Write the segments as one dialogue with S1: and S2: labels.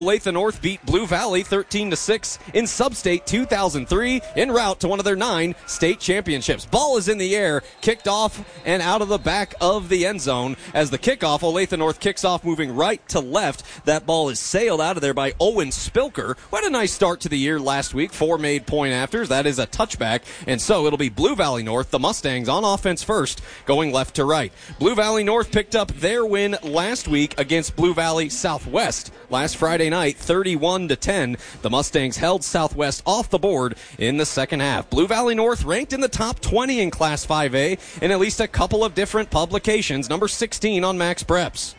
S1: Olathe North beat Blue Valley 13-6 in Substate 2003 en route to one of their 9 state championships. Ball is in the air, kicked off and out of the back of the end zone. As the kickoff, Olathe North kicks off moving right to left. That ball is sailed out of there by Owen Spilker, who had a nice start to the year last week. 4 made point afters. That is a touchback. And so it'll be Blue Valley North, the Mustangs, on offense first, going left to right. Blue Valley North picked up their win last week against Blue Valley Southwest last Friday night, 31-10. The Mustangs held Southwest off the board in the second half. Blue Valley North ranked in the top 20 in Class 5A in at least a couple of different publications, number 16 on Max Preps.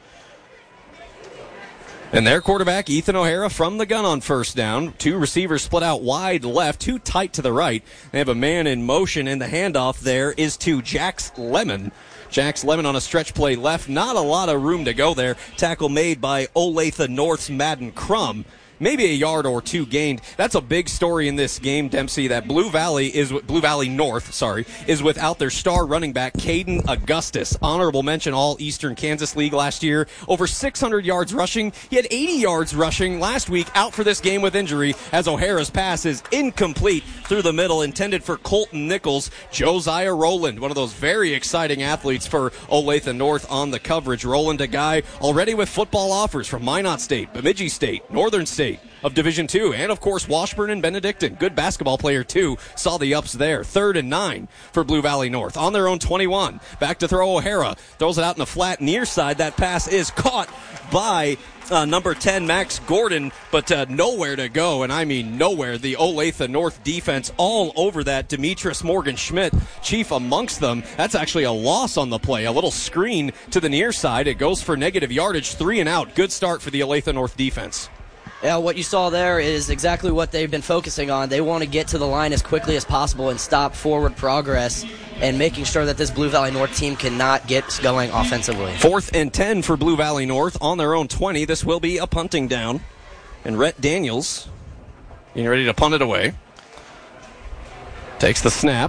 S1: And their quarterback, Ethan O'Hara, from the gun on first down. 2 receivers split out wide left, 2 tight to the right. They have a man in motion, and the handoff there is to Jax Lemon. Jax Lemon on a stretch play left. Not a lot of room to go there. Tackle made by Olathe North's Madden Crum. Maybe a yard or 2 gained. That's a big story in this game, Dempsey, that Blue Valley North is without their star running back, Caden Augustus. Honorable mention All-Eastern Kansas League last year. Over 600 yards rushing. He had 80 yards rushing last week, out for this game with injury, as O'Hara's pass is incomplete through the middle, intended for Colton Nichols. Josiah Rowland, one of those very exciting athletes for Olathe North on the coverage. Rowland, a guy already with football offers from Minot State, Bemidji State, Northern State of Division II, and of course Washburn and Benedictine. Good basketball player too. Saw the ups there. 3rd and 9 for Blue Valley North on their own 21. Back to throw O'Hara. Throws it out in the flat near side. That pass is caught by number 10, Max Gordon, but nowhere to go, and I mean nowhere. The Olathe North defense all over that. Demetrius Morgan-Schmidt, chief amongst them. That's actually a loss on the play. A little screen to the near side. It goes for negative yardage, 3 and out. Good start for the Olathe North defense.
S2: Yeah, what you saw there is exactly what they've been focusing on. They want to get to the line as quickly as possible and stop forward progress, and making sure that this Blue Valley North team cannot get going offensively.
S1: 4th and 10 for Blue Valley North on their own 20. This will be a punting down. And Rhett Daniels getting ready to punt it away. Takes the snap.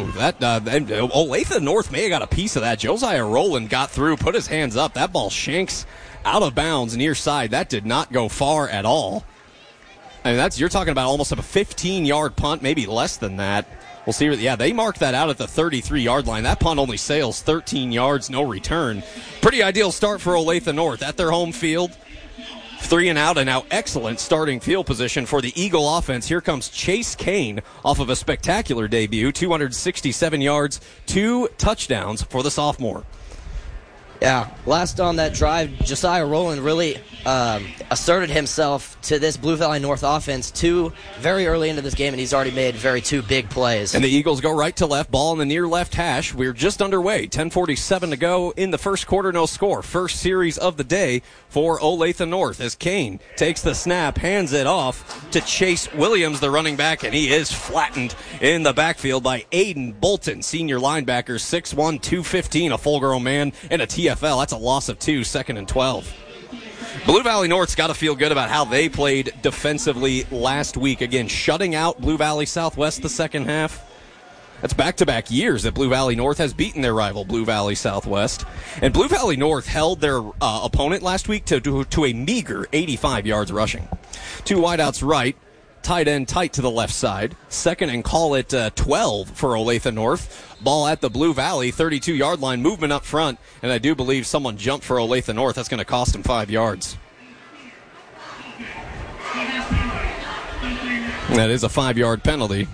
S1: Olathe North may have got a piece of that. Josiah Rowland got through, put his hands up. That ball shanks out of bounds near side. That did not go far at all. I mean, you're talking about almost a 15-yard punt, maybe less than that. We'll see. Yeah, they marked that out at the 33-yard line. That punt only sails 13 yards, no return. Pretty ideal start for Olathe North at their home field. 3 and out, and now excellent starting field position for the Eagle offense. Here comes Chase Kane off of a spectacular debut. 267 yards, 2 touchdowns for the sophomore.
S2: Yeah, last on that drive, Josiah Rowland really asserted himself to this Blue Valley North offense very early into this game, and he's already made 2 big plays.
S1: And the Eagles go right to left, ball in the near left hash. We're just underway. 10:47 to go in the first quarter, no score. First series of the day for Olathe North as Kane takes the snap, hands it off to Chase Williams, the running back, and he is flattened in the backfield by Aiden Bolton, senior linebacker, 6'1", 215, a full-grown man, and a TFL. That's a loss of 2, 2nd and 12. Blue Valley North's got to feel good about how they played defensively last week. Again, shutting out Blue Valley Southwest the second half. That's back-to-back years that Blue Valley North has beaten their rival, Blue Valley Southwest. And Blue Valley North held their opponent last week to a meager 85 yards rushing. 2 wideouts right. Tight end tight to the left side. 2nd and call it 12 for Olathe North. Ball at the Blue Valley 32-yard line. Movement up front, and I do believe someone jumped for Olathe North. That's going to cost him 5 yards. That is a 5-yard penalty.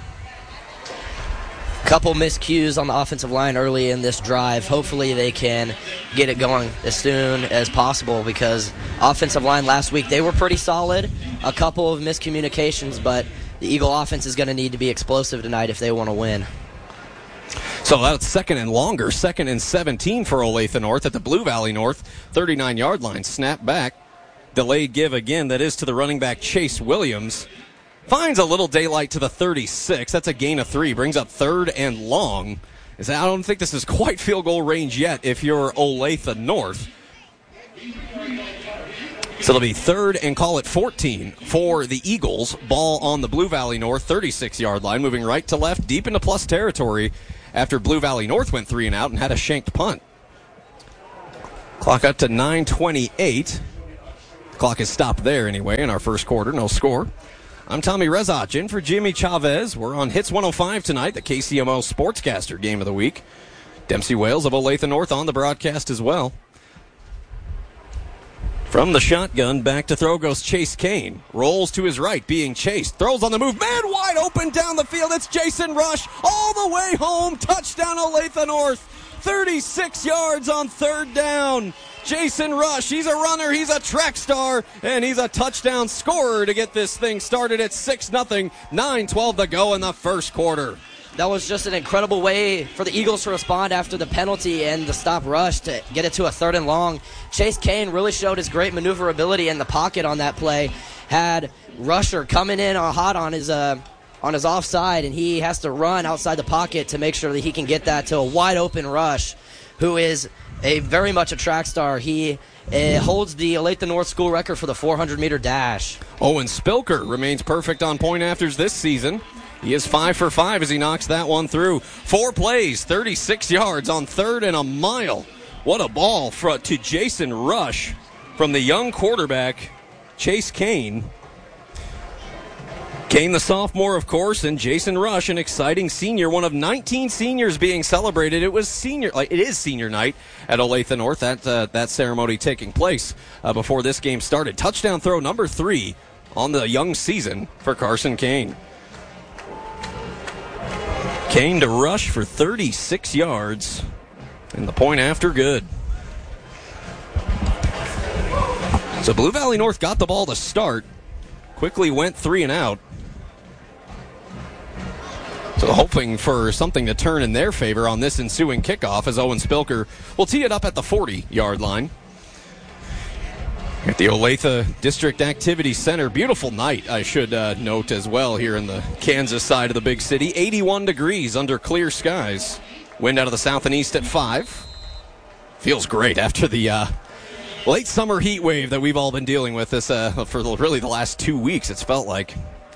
S2: Couple miscues on the offensive line early in this drive. Hopefully they can get it going as soon as possible, because offensive line last week, they were pretty solid. A couple of miscommunications, but the Eagle offense is going to need to be explosive tonight if they want to win.
S1: So that's 2nd and longer, 2nd and 17 for Olathe North at the Blue Valley North 39-yard line. Snap back, delayed give again. That is to the running back Chase Williams. Finds a little daylight to the 36. That's a gain of 3. Brings up 3rd and long. I don't think this is quite field goal range yet if you're Olathe North. So it'll be 3rd and call it 14 for the Eagles. Ball on the Blue Valley North 36-yard line, moving right to left, deep into plus territory after Blue Valley North went 3 and out and had a shanked punt. Clock up to 9:28. Clock is stopped there anyway in our first quarter. No score. I'm Tommy Rezach in for Jimmy Chavez. We're on Hits 105 tonight, the KCMO Sportscaster Game of the Week. Dempsey Wales of Olathe North on the broadcast as well. From the shotgun, back to throw goes Chase Kane. Rolls to his right, being chased. Throws on the move. Man wide open down the field. It's Jason Rush all the way home. Touchdown Olathe North. 36 yards on third down. Jason Rush, he's a runner, he's a track star, and he's a touchdown scorer to get this thing started at 6-0. 9:12 to go in the first quarter.
S2: That was just an incredible way for the Eagles to respond after the penalty and the stop rush to get it to a 3rd and long. Chase Kane really showed his great maneuverability in the pocket on that play. Had Rusher coming in hot on his offside, and he has to run outside the pocket to make sure that he can get that to a wide open Rush, who is very much a track star. He holds the Olathe North school record for the 400-meter dash.
S1: Owen Spilker remains perfect on point afters this season. He is 5 for 5 as he knocks that one through. 4 plays, 36 yards on 3rd and a mile. What a ball to Jason Rush from the young quarterback, Chase Kane. Kane, the sophomore, of course, and Jason Rush, an exciting senior, one of 19 seniors being celebrated. It is senior night at Olathe North. That ceremony taking place before this game started. Touchdown throw number 3 on the young season for Carson Kane. Kane to Rush for 36 yards, and the point after good. So Blue Valley North got the ball to start, quickly went 3 and out. So hoping for something to turn in their favor on this ensuing kickoff as Owen Spilker will tee it up at the 40-yard line. At the Olathe District Activity Center. Beautiful night, I should note as well, here in the Kansas side of the big city. 81 degrees under clear skies. Wind out of the south and east at 5. Feels great after the late summer heat wave that we've all been dealing with this for really the last 2 weeks, it's felt like.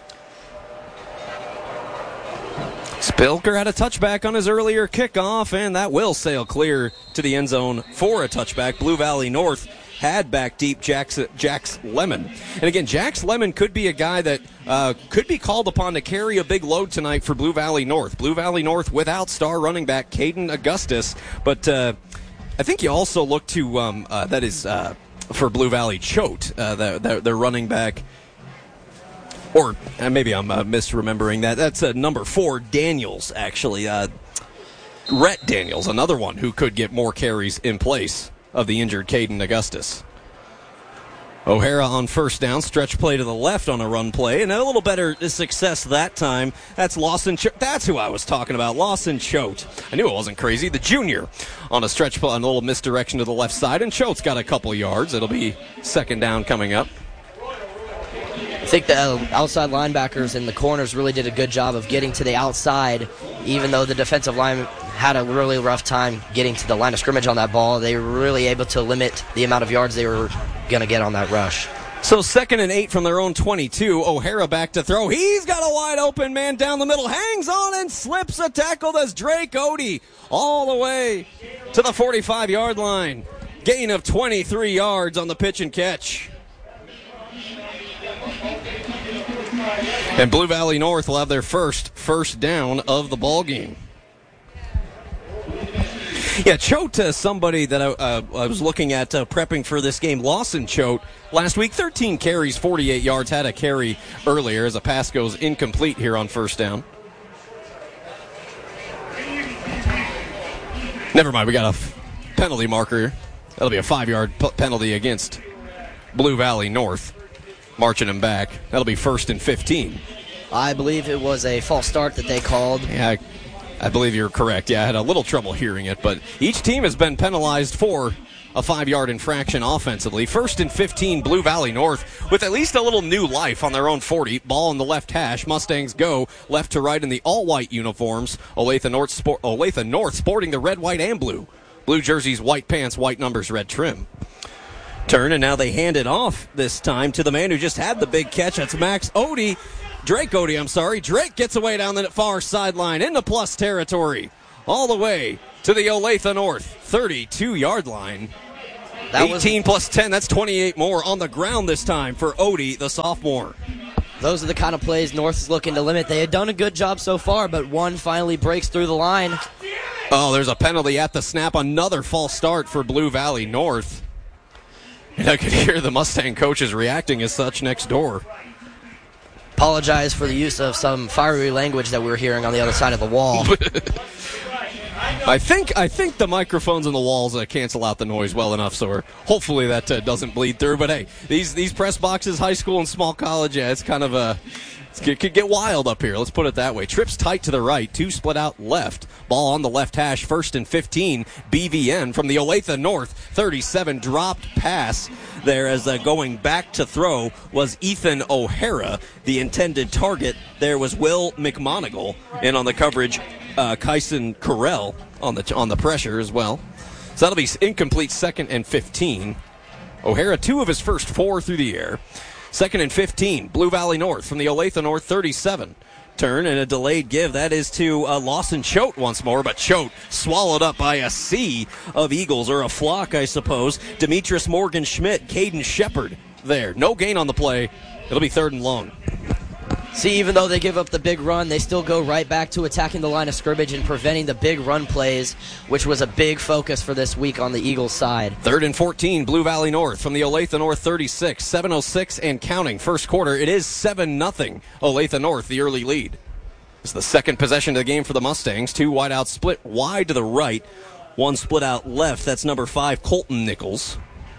S1: Spilker had a touchback on his earlier kickoff, and that will sail clear to the end zone for a touchback. Blue Valley North had back deep Jax Lemon. And again, Jax Lemon could be a guy that could be called upon to carry a big load tonight for Blue Valley North. Blue Valley North without star running back Caden Augustus, but I think you also look to, that is for Blue Valley Choate, their running back. Or maybe I'm misremembering that. That's number 4, Daniels, actually. Rhett Daniels, another one who could get more carries in place of the injured Caden Augustus. O'Hara on first down, stretch play to the left on a run play, and a little better success that time. That's Lawson Choate. That's who I was talking about, Lawson Choate. I knew it wasn't crazy. The junior on a stretch play, on a little misdirection to the left side, and Choate's got a couple yards. It'll be 2nd down coming up.
S2: I think the outside linebackers and the corners really did a good job of getting to the outside, even though the defensive line had a really rough time getting to the line of scrimmage on that ball. They were really able to limit the amount of yards they were going to get on that rush.
S1: So 2nd and 8 from their own 22. O'Hara back to throw. He's got a wide open man down the middle. Hangs on and slips a tackle. That's Drake Odie all the way to the 45-yard line. Gain of 23 yards on the pitch and catch. And Blue Valley North will have their first down of the ball game. Yeah, Choate, somebody that I was looking at prepping for this game. Lawson Choate, last week, 13 carries, 48 yards, had a carry earlier as a pass goes incomplete here on first down. Never mind, we got a penalty marker. That'll be a 5-yard penalty against Blue Valley North. Marching him back. That'll be 1st and 15.
S2: I believe it was a false start that they called.
S1: Yeah, I believe you're correct. Yeah, I had a little trouble hearing it, but each team has been penalized for a 5-yard infraction offensively. 1st and 15, Blue Valley North, with at least a little new life on their own 40. Ball in the left hash. Mustangs go left to right in the all-white uniforms. Olathe North sporting the red, white, and blue. Blue jerseys, white pants, white numbers, red trim. Turn, and now they hand it off this time to the man who just had the big catch. That's Drake Odie. Drake gets away down the far sideline into plus territory. All the way to the Olathe North 32-yard line.
S2: That
S1: 18 plus 10, that's 28 more on the ground this time for Odie, the sophomore.
S2: Those are the kind of plays North is looking to limit. They had done a good job so far, but one finally breaks through the line.
S1: Oh, there's a penalty at the snap. Another false start for Blue Valley North. And I could hear the Mustang coaches reacting as such next door.
S2: Apologize for the use of some fiery language that we were hearing on the other side of the wall.
S1: I think the microphones and the walls cancel out the noise well enough, so hopefully that doesn't bleed through. But hey, these press boxes, high school and small college, it's kind of it could get wild up here. Let's put it that way. Trips tight to the right, 2 split out left. Ball on the left hash, 1st and 15. BVN from the Olathe North 37 dropped pass there as going back to throw was Ethan O'Hara. The intended target there was Will McMonigal, and on the coverage, Kyson Carell on the pressure as well. So that'll be incomplete 2nd and 15. O'Hara, 2 of his first 4 through the air. 2nd and 15, Blue Valley North from the Olathe North 37. Turn and a delayed give. That is to Lawson Choate once more, but Choate swallowed up by a sea of Eagles, or a flock, I suppose. Demetrius Morgan Schmidt, Caden Shepard there. No gain on the play. It'll be 3rd and long.
S2: See, even though they give up the big run, they still go right back to attacking the line of scrimmage and preventing the big run plays, which was a big focus for this week on the Eagles side.
S1: 3rd and 14, Blue Valley North from the Olathe North 36, 7:06 and counting. First quarter, it is 7-0. Olathe North, the early lead. It's the second possession of the game for the Mustangs. 2 wide out split wide to the right, 1 split out left. That's number 5, Colton Nichols.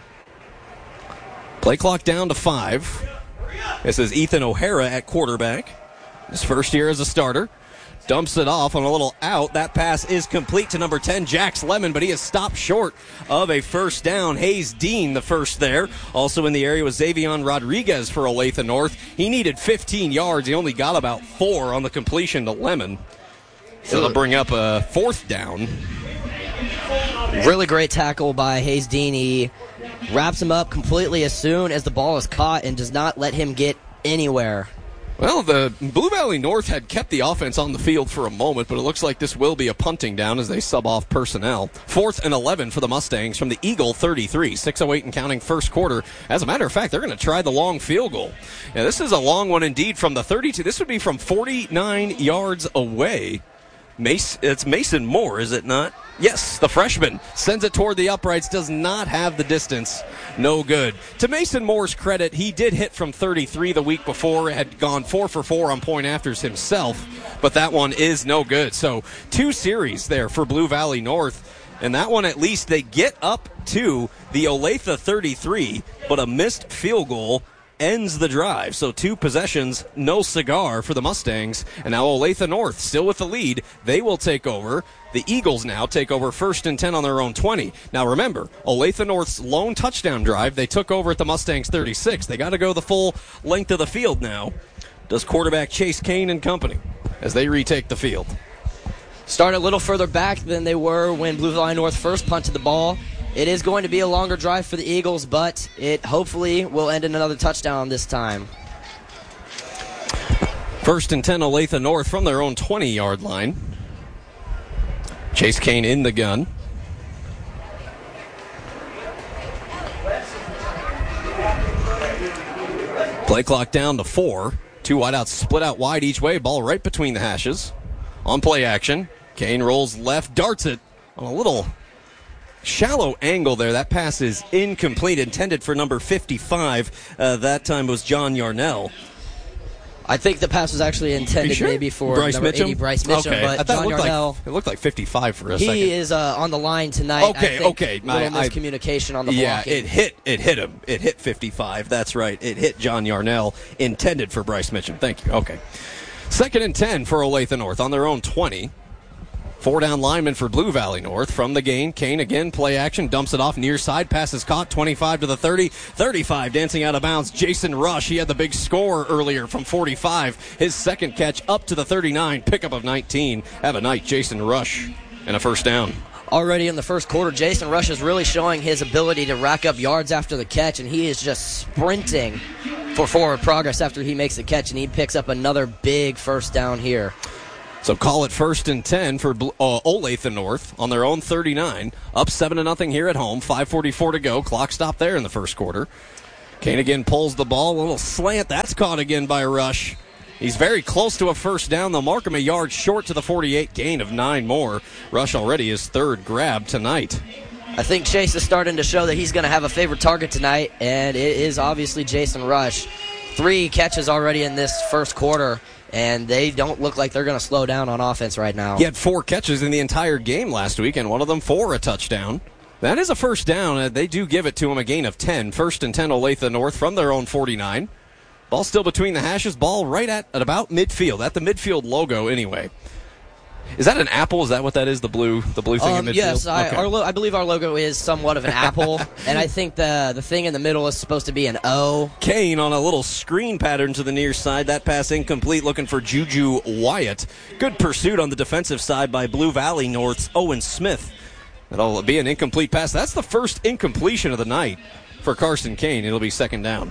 S1: Play clock down to 5. This is Ethan O'Hara at quarterback. His first year as a starter. Dumps it off on a little out. That pass is complete to number 10, Jax Lemon, but he is stopped short of a first down. Hayes Dean, the first there. Also in the area was Xavion Rodriguez for Olathe North. He needed 15 yards. He only got about 4 on the completion to Lemon. So they'll bring up a 4th down.
S2: Really great tackle by Hayes Dean. He wraps him up completely as soon as the ball is caught and does not let him get anywhere.
S1: Well, the Blue Valley North had kept the offense on the field for a moment, but it looks like this will be a punting down as they sub off personnel. 4th and 11 for the Mustangs from the Eagle 33. 6:08 and counting first quarter. As a matter of fact, they're going to try the long field goal. Yeah, this is a long one indeed from the 32. This would be from 49 yards away. It's Mason Moore, is it not? Yes, the freshman sends it toward the uprights, does not have the distance. No good. To Mason Moore's credit, he did hit from 33 the week before, had gone 4 for 4 on point afters himself, but that one is no good. So 2 series there for Blue Valley North, and that one at least they get up to the Olathe 33, but a missed field goal ends the drive. So 2 possessions, no cigar for the Mustangs. And now Olathe North still with the lead. They will take over. The Eagles now take over 1st and 10 on their own 20. Now remember, Olathe North's lone touchdown drive, they took over at the Mustangs 36. They got to go the full length of the field now. Does quarterback Chase Kane and company as they retake the field.
S2: Start a little further back than they were when Blue Valley North first punted the ball. It is going to be a longer drive for the Eagles, but it hopefully will end in another touchdown this time.
S1: 1st and 10, Olathe North from their own 20-yard line. Chase Kane in the gun. Play clock down to 4. 2 wideouts split out wide each way. Ball right between the hashes. On play action, Kane rolls left, darts it on a little shallow angle there. That pass is incomplete, intended for number 55. That time was John Yarnell.
S2: I think the pass was actually intended maybe for
S1: Bryce
S2: number
S1: Mitchum?
S2: 80, Bryce Mitchum,
S1: Okay.
S2: but John Yarnell,
S1: it looked like 55 for a second.
S2: he is on the line tonight.
S1: Okay,
S2: I think
S1: okay.
S2: Little miscommunication on the
S1: yeah,
S2: blocking.
S1: it hit him. It hit 55. That's right. It hit John Yarnell, intended for Bryce Mitchum. Thank you. Okay. 2nd and 10 for Olathe North on their own 20. 4 down lineman for Blue Valley North. From the gain, Kane again, play action, dumps it off near side, pass is caught, 25 to the 30, 35, dancing out of bounds. Jason Rush, he had the big score earlier from 45. His second catch up to the 39, pickup of 19. Have a night, Jason Rush, and a first down.
S2: Already in the first quarter, Jason Rush is really showing his ability to rack up yards after the catch, and he is just sprinting for forward progress after he makes the catch, and he picks up another big first down here.
S1: So call it 1st and 10 for Olathe North on their own 39. Up 7-0 here at home. 5:44 to go. Clock stopped there in the first quarter. Kane again pulls the ball. A little slant. That's caught again by Rush. He's very close to a first down. They'll mark him a yard short to the 48. Gain of 9 more. Rush already his third grab tonight.
S2: I think Chase is starting to show that he's going to have a favorite target tonight, and it is obviously Jason Rush. 3 catches already in this first quarter, and they don't look like they're going to slow down on offense right now.
S1: He had 4 catches in the entire game last week, and one of them for a touchdown. That is a first down. They do give it to him, a gain of 10. 1st and 10, Olathe North from their own 49. Ball still between the hashes. Ball right at about midfield, at the midfield logo anyway. Is that an apple? Is that what that is, the blue thing in midfield?
S2: Yes,
S1: okay.
S2: I believe our logo is somewhat of an apple, and I think the thing in the middle is supposed to be an O.
S1: Kane on a little screen pattern to the near side. That pass incomplete, looking for Juju Wyatt. Good pursuit on the defensive side by Blue Valley North's Owen Smith. That'll be an incomplete pass. That's the first incompletion of the night for Carson Kane. It'll be second down.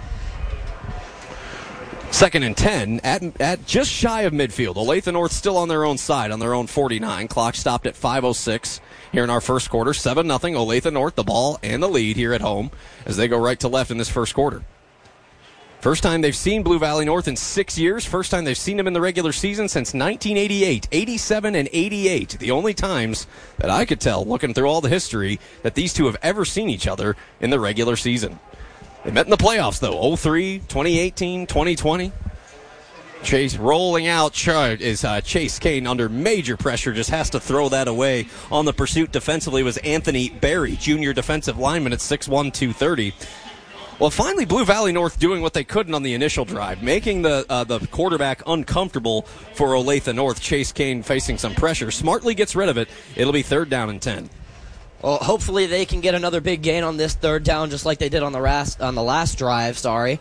S1: 2nd and 10 at just shy of midfield. Olathe North still on their own side, on their own 49. Clock stopped at 5:06 here in our first quarter. 7-0 Olathe North, the ball and the lead here at home as they go right to left in this first quarter. First time they've seen Blue Valley North in 6 years. First time they've seen them in the regular season since 1988, 87 and 88. The only times that I could tell, looking through all the history, that these two have ever seen each other in the regular season. They met in the playoffs, though, 03, 2018, 2020. Chase rolling out is Chase Kane under major pressure, just has to throw that away. On the pursuit defensively was Anthony Berry, junior defensive lineman at 6'1", 230. Well, finally, Blue Valley North doing what they couldn't on the initial drive, making the quarterback uncomfortable for Olathe North. Chase Kane facing some pressure. Smartly gets rid of it. It'll be 3rd down and 10.
S2: Well, hopefully they can get another big gain on this 3rd down, just like they did on the last drive.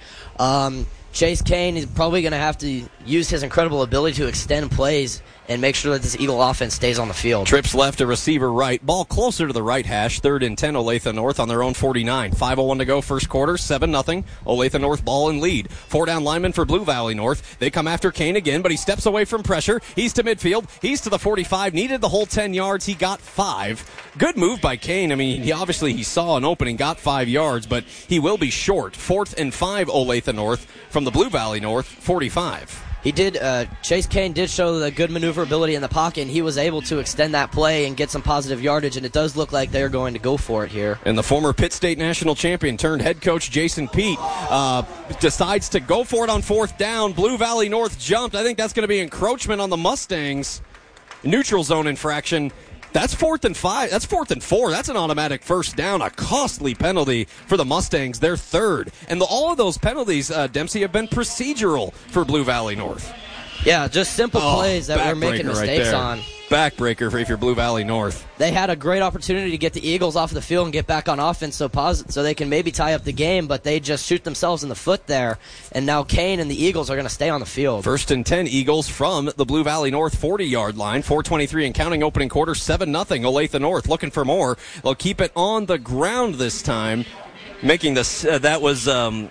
S2: Chase Kane is probably going to have to use his incredible ability to extend plays and make sure that this Eagle offense stays on the field.
S1: Trips left to receiver right. Ball closer to the right hash. 3rd and 10, Olathe North on their own 49. 5:01 to go, first quarter. 7-0. Olathe North ball and lead. 4 down lineman for Blue Valley North. They come after Kane again, but he steps away from pressure. He's to midfield. He's to the 45. Needed the whole 10 yards. He got 5. Good move by Kane. I mean, he saw an opening, got 5 yards, but he will be short. 4th and 5, Olathe North from the Blue Valley North 45.
S2: He did. Chase Kane did show the good maneuverability in the pocket, and he was able to extend that play and get some positive yardage, and it does look like they're going to go for it here.
S1: And the former Pitt State national champion turned head coach Jason Pete decides to go for it on 4th down. Blue Valley North jumped. I think that's going to be encroachment on the Mustangs. Neutral zone infraction. That's 4th and 5. That's 4th and 4. That's an automatic first down. A costly penalty for the Mustangs. They're 3rd. And all of those penalties, Dempsey, have been procedural for Blue Valley North.
S2: Yeah, just simple plays that we're making mistakes on.
S1: Backbreaker if you're Blue Valley North.
S2: They had a great opportunity to get the Eagles off the field and get back on offense so they can maybe tie up the game, but they just shoot themselves in the foot there. And now Kane and the Eagles are going to stay on the field. 1st
S1: and 10, Eagles from the Blue Valley North 40-yard line. 4:23 and counting opening quarter. 7-0, Olathe North looking for more. They'll keep it on the ground this time. Making this, that was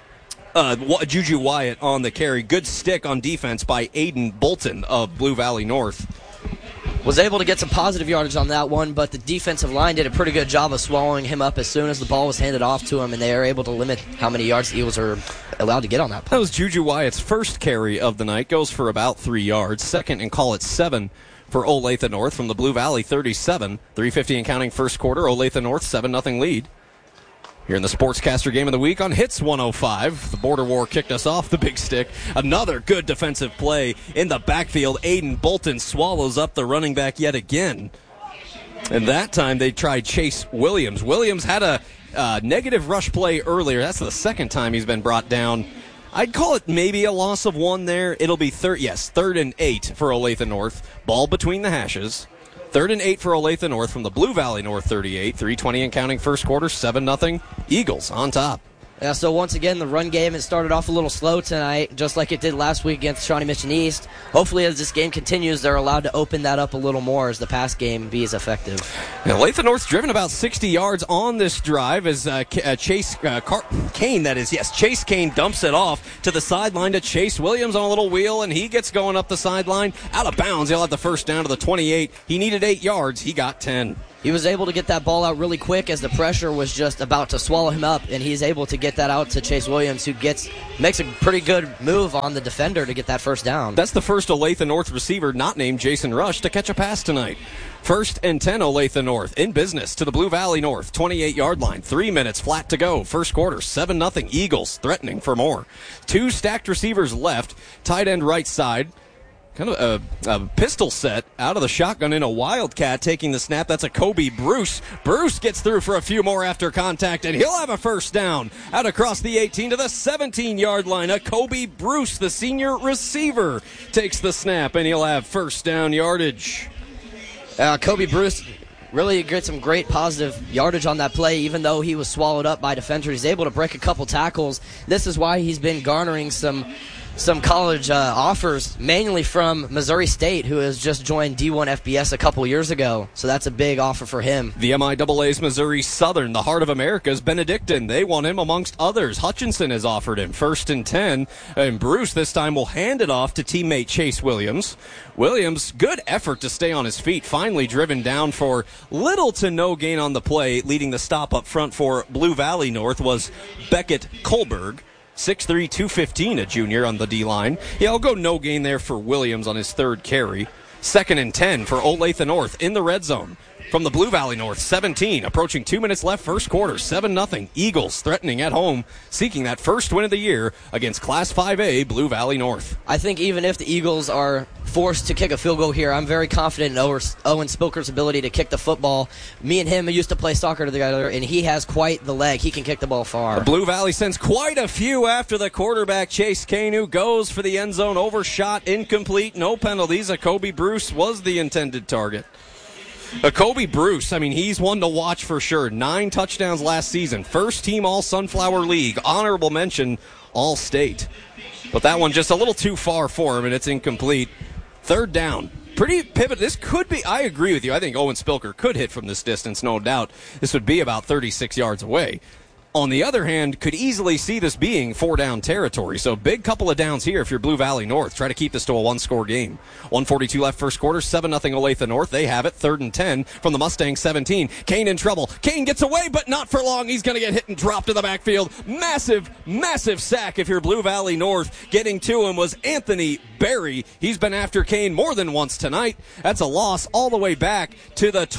S1: Juju Wyatt on the carry. Good stick on defense by Aiden Bolton of Blue Valley North.
S2: Was able to get some positive yardage on that one, but the defensive line did a pretty good job of swallowing him up as soon as the ball was handed off to him, and they were able to limit how many yards the Eagles are allowed to get on that play.
S1: That was Juju Wyatt's first carry of the night. Goes for about 3 yards. 2nd and call it 7 for Olathe North from the Blue Valley 37. 3:50 and counting first quarter. Olathe North 7-0 lead. Here in the Sportscaster Game of the Week on Hits 105. The Border War kicked us off the big stick. Another good defensive play in the backfield. Aiden Bolton swallows up the running back yet again. And that time they tried Chase Williams. Williams had a negative rush play earlier. That's the 2nd time he's been brought down. I'd call it maybe a loss of 1 there. It'll be 3rd and 8 for Olathe North. Ball between the hashes. 3rd and 8 for Olathe North from the Blue Valley North 38. 3:20 and counting first quarter. 7-0. Eagles on top.
S2: Yeah, so once again, the run game has started off a little slow tonight, just like it did last week against Shawnee Mission East. Hopefully, as this game continues, they're allowed to open that up a little more as the pass game be as effective.
S1: Now, Olathe North's driven about 60 yards on this drive as Chase Kane dumps it off to the sideline to Chase Williams on a little wheel, and he gets going up the sideline. Out of bounds, he'll have the first down to the 28. He needed 8 yards. He got 10.
S2: He was able to get that ball out really quick as the pressure was just about to swallow him up, and he's able to get that out to Chase Williams, who makes a pretty good move on the defender to get that first down.
S1: That's the first Olathe North receiver not named Jason Rush to catch a pass tonight. 1st and 10, Olathe North in business to the Blue Valley North 28-yard line. 3 minutes flat to go. First quarter, 7-0 Eagles threatening for more. 2 stacked receivers left, tight end right side. Kind of a pistol set out of the shotgun in a Wildcat taking the snap. That's a Kobe Bruce. Bruce gets through for a few more after contact, and he'll have a first down out across the 18 to the 17-yard line. A Kobe Bruce, the senior receiver, takes the snap, and he'll have first down yardage.
S2: Kobe Bruce really gets some great positive yardage on that play, even though he was swallowed up by defenders. He's able to break a couple tackles. This is why he's been garnering some college offers, mainly from Missouri State, who has just joined D1 FBS a couple years ago. So that's a big offer for him.
S1: The MIAA's Missouri Southern, the heart of America's Benedictine. They want him amongst others. Hutchinson has offered him 1st and 10. And Bruce this time will hand it off to teammate Chase Williams. Williams, good effort to stay on his feet. Finally driven down for little to no gain on the play. Leading the stop up front for Blue Valley North was Beckett Kohlberg. 6'3", 215, a junior on the D-line. Yeah, I'll go no gain there for Williams on his 3rd carry. 2nd and 10 for Olathe North in the red zone. From the Blue Valley North, 17, approaching 2 minutes left, first quarter, 7-0. Eagles threatening at home, seeking that first win of the year against Class 5A Blue Valley North.
S2: I think even if the Eagles are forced to kick a field goal here, I'm very confident in Owen Spilker's ability to kick the football. Me and him used to play soccer together, and he has quite the leg. He can kick the ball far.
S1: The Blue Valley sends quite a few after the quarterback, Chase Kane, who goes for the end zone, overshot, incomplete, no penalties. A Kobe Bruce was the intended target. Kobe Bruce, I mean, he's one to watch for sure. 9 touchdowns last season. First team All-Sunflower League. Honorable mention, All-State. But that one just a little too far for him, and it's incomplete. 3rd down. Pretty pivot. This could be, I agree with you. I think Owen Spilker could hit from this distance, no doubt. This would be about 36 yards away. On the other hand, could easily see this being 4-down territory. So big couple of downs here if you're Blue Valley North. Try to keep this to a 1-score game. 1:42 left first quarter, 7-0 Olathe North. They have it, 3rd and 10 from the Mustang 17. Kane in trouble. Kane gets away, but not for long. He's going to get hit and dropped to the backfield. Massive, massive sack if you're Blue Valley North. Getting to him was Anthony Berry. He's been after Kane more than once tonight. That's a loss all the way back to the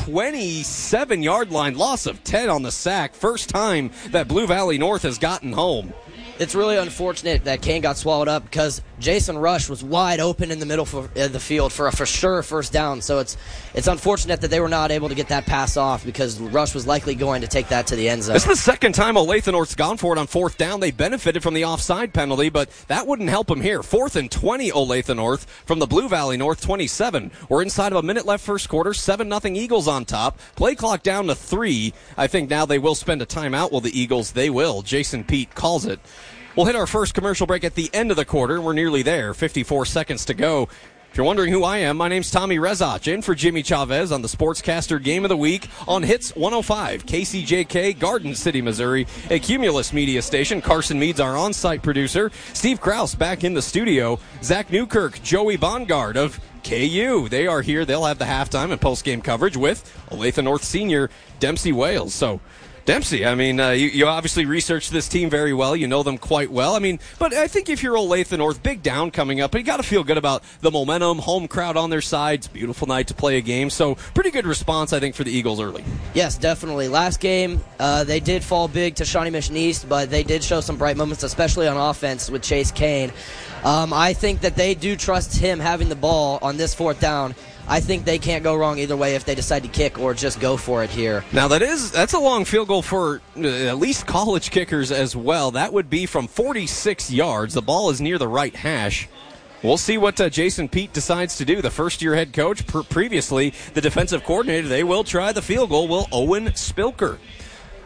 S1: 27-yard line. Loss of 10 on the sack. First time that Blue Valley North has gotten home.
S2: It's really unfortunate that Kane got swallowed up because Jason Rush was wide open in the middle of the field for a for sure first down. So it's unfortunate that they were not able to get that pass off because Rush was likely going to take that to the end zone.
S1: This is the second time Olathe North's gone for it on 4th down. They benefited from the offside penalty, but that wouldn't help them here. 4th and 20 Olathe North from the Blue Valley North 27. We're inside of a minute left first quarter. 7-0 Eagles on top. Play clock down to 3. I think now they will spend a timeout. Well, the Eagles, they will. Jason Pete calls it. We'll hit our first commercial break at the end of the quarter. We're nearly there. 54 seconds to go. If you're wondering who I am, my name's Tommy Rezach, in for Jimmy Chavez on the Sportscaster Game of the Week on Hits 105, KCJK, Garden City, Missouri, a Cumulus media station. Carson Meads, our on-site producer. Steve Krause back in the studio. Zach Newkirk, Joey Bongard of KU. They are here. They'll have the halftime and post-game coverage with Olathe North senior Dempsey Wales. So, Dempsey, I mean, you obviously researched this team very well. You know them quite well. I mean, but I think if you're Olathe North, big down coming up, but you got to feel good about the momentum, home crowd on their side. It's a beautiful night to play a game. So pretty good response, I think, for the Eagles early.
S2: Yes, definitely. Last game, they did fall big to Shawnee Mission East, but they did show some bright moments, especially on offense with Chase Kane. I think that they do trust him having the ball on this 4th down. I think they can't go wrong either way if they decide to kick or just go for it here.
S1: Now, that's a long field goal for at least college kickers as well. That would be from 46 yards. The ball is near the right hash. We'll see what Jason Pete decides to do. The first-year head coach, previously the defensive coordinator, they will try the field goal. Will Owen Spilker.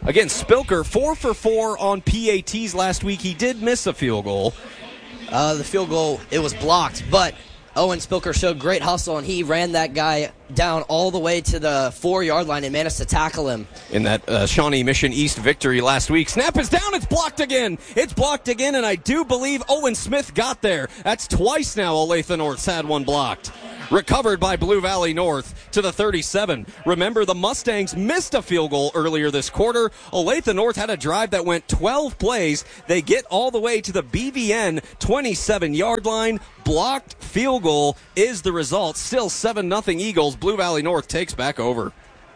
S1: Again, Spilker 4 for 4 on PATs last week. He did miss a field goal.
S2: The field goal, it was blocked, but Owen Spilker showed great hustle, and he ran that guy down all the way to the 4-yard line and managed to tackle him.
S1: In that Shawnee Mission East victory last week. Snap is down. It's blocked again. It's blocked again, and I do believe Owen Smith got there. That's twice now Olathe North's had one blocked. Recovered by Blue Valley North to the 37. Remember, the Mustangs missed a field goal earlier this quarter. Olathe North had a drive that went 12 plays. They get all the way to the BVN 27-yard line. Blocked field goal is the result. Still 7-0 Eagles. Blue Valley North takes back over.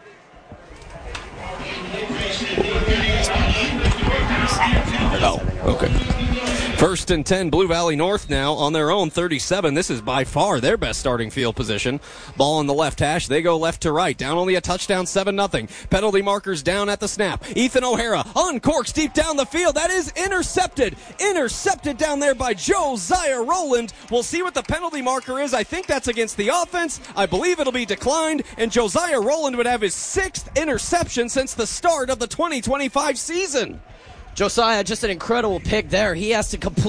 S1: Oh, okay. 1st and 10, Blue Valley North now on their own 37. This is by far their best starting field position. Ball on the left hash. They go left to right. Down only a touchdown, 7-0. Penalty markers down at the snap. Ethan O'Hara uncorks deep down the field. That is intercepted. Intercepted down there by Josiah Rowland. We'll see what the penalty marker is. I think that's against the offense. I believe it'll be declined, and Josiah Rowland would have his 6th interception since the start of the 2025 season.
S2: Josiah, just an incredible pick there. He has to complete